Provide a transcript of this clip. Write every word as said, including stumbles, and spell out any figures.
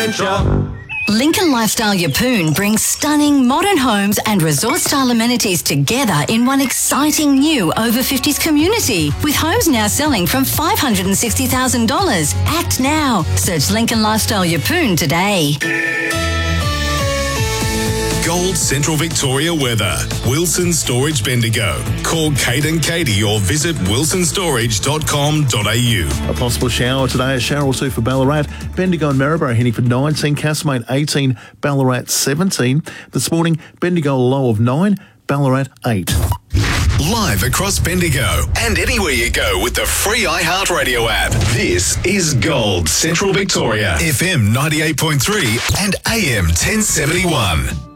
adventure. Lincoln Lifestyle Yeppoon brings stunning modern homes and resort-style amenities together in one exciting new over fifties community, with homes now selling from five hundred sixty thousand dollars. Act now. Search Lincoln Lifestyle Yeppoon today. Gold Central Victoria weather. Wilson Storage Bendigo. Call Kate and Katie or visit wilson storage dot com dot a u. A possible shower today, a shower or two for Ballarat. Bendigo and Maryborough heading for nineteen, Castlemaine eighteen, Ballarat seventeen. This morning, Bendigo a low of nine, Ballarat eight. Live across Bendigo and anywhere you go with the free iHeartRadio app. This is Gold Central Victoria. F M ninety-eight point three and A M ten seventy-one.